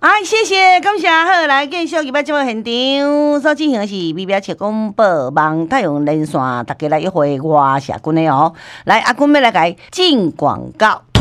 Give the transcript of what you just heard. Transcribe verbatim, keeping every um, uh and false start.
哎，谢谢，感谢好，来继续入摆节目现场所进行的是美表切广播网太阳连线，大家来约会我社君的哦。来，阿君要来甲伊进广告。